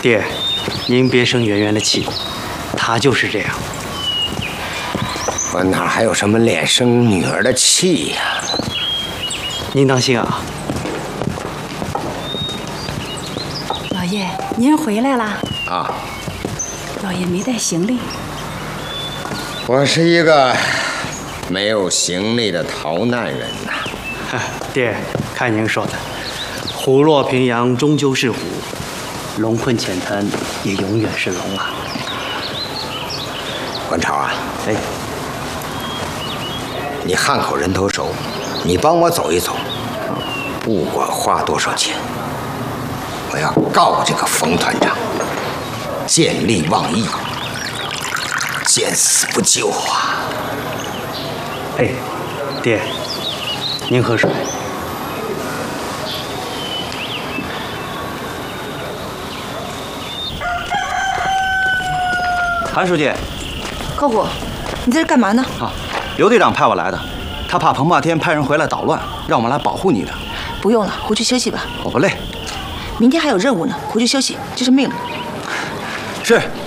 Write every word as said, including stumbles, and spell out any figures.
爹，您别生圆圆的气，她就是这样。 我哪还有什么脸生女儿的气呀？ 您当心啊！ 老爷，您回来啦？ 啊， 老爷没带行李。 我是一个没有行李的逃难人呐。 爹，看您说的，虎落平阳终究是虎，龙困浅滩也永远是龙啊。 关潮啊， 哎， 你汉口人头熟，你帮我走一走，不管花多少钱，我要告这个冯团长见利忘义，见死不救啊！ 哎，爹，您喝水。 韩书记， 高虎，你在这干嘛呢？ 啊，刘队长派我来的，他怕彭霸天派人回来捣乱，让我们来保护你的。 不用了，回去休息吧。 我不累。 明天还有任务呢，回去休息，这是命令。 是。